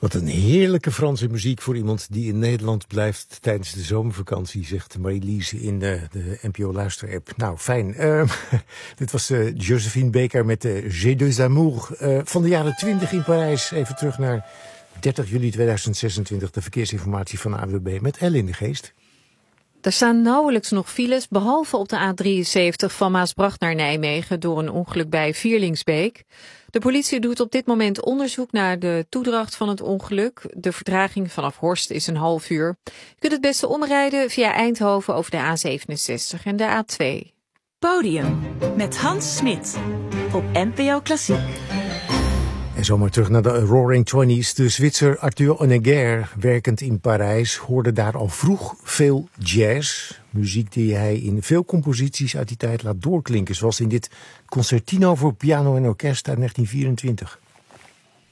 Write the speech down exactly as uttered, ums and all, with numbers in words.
Wat een heerlijke Franse muziek voor iemand die in Nederland blijft tijdens de zomervakantie, zegt Marie-Lise in de, de N P O-luisterapp. Nou, fijn. Uh, dit was uh, Josephine Baker met de J'ai deux amours uh, van de jaren twintig in Parijs. Even terug naar dertig juli tweeduizend zesentwintig, de verkeersinformatie van de A W B met Elle in de Geest. Er staan nauwelijks nog files, behalve op de A drieënzeventig van Maasbracht naar Nijmegen door een ongeluk bij Vierlingsbeek. De politie doet op dit moment onderzoek naar de toedracht van het ongeluk. De vertraging vanaf Horst is een half uur. Je kunt het beste omrijden via Eindhoven over de A zevenenzestig en de A twee. Podium met Hans Smit op N P O Klassiek. En zomaar terug naar de Roaring Twenties. De Zwitser Arthur Honegger, werkend in Parijs, hoorde daar al vroeg veel jazz. Muziek die hij in veel composities uit die tijd laat doorklinken. Zoals in dit Concertino voor piano en orkest uit negentien vierentwintig.